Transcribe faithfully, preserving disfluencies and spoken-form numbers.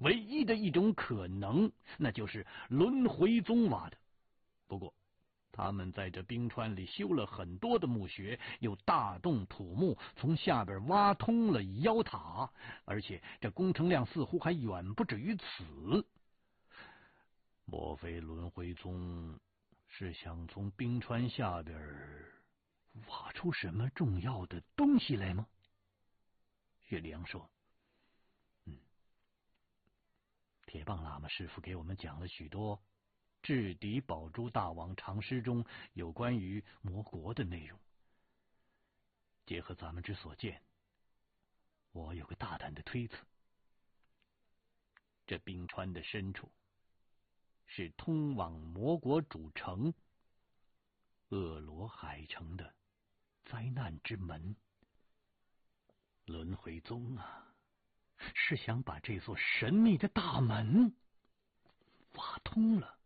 唯一的一种可能，那就是轮回宗挖的。不过他们在这冰川里修了很多的墓穴，又大动土木，从下边挖通了妖塔，而且这工程量似乎还远不止于此。莫非轮回宗是想从冰川下边挖出什么重要的东西来吗？岳里阳说：嗯，铁棒喇嘛师傅给我们讲了许多智敌宝珠大王长诗中有关于魔国的内容。结合咱们之所见，我有个大胆的推测，这冰川的深处是通往魔国主城恶罗海城的灾难之门。轮回宗啊，是想把这座神秘的大门挖通了。